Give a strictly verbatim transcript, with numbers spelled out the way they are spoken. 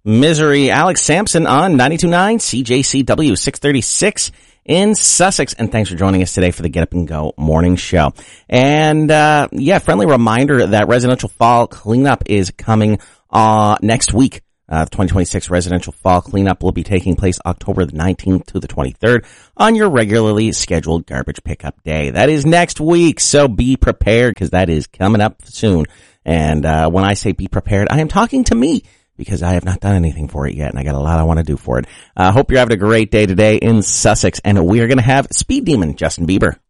Misery, Alex Sampson on ninety-two point nine C J C W six thirty-six in Sussex. And thanks for joining us today for the Get Up and Go morning show. And, uh, yeah, friendly reminder that residential fall cleanup is coming, uh, next week. Uh, the twenty twenty-six residential fall cleanup will be taking place October the nineteenth to the twenty-third on your regularly scheduled garbage pickup day. That is next week, so be prepared because that is coming up soon. And uh when I say be prepared, I am talking to me because I have not done anything for it yet, and I got a lot I want to do for it. I uh, hope you're having a great day today in Sussex, and we are going to have Speed Demon Justin Bieber.